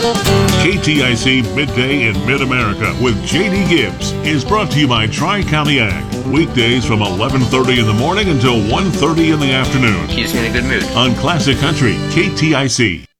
KTIC Midday in Mid-America with J.D. Gibbs is brought to you by Tri-County Ag. Weekdays from 11:30 in the morning until 1:30 in the afternoon. Keeps me in a good mood. On Classic Country, KTIC.